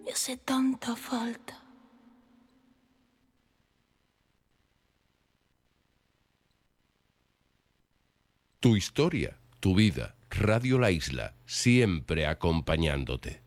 me hace tanta falta. Tu historia, tu vida, Radio La Isla, siempre acompañándote.